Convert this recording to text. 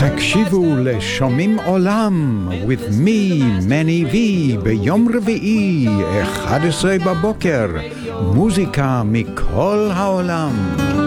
תקשיבו לשומעים עולם with me, מני וי, ביום רביעי, 11 בבוקר, מוזיקה מכל העולם.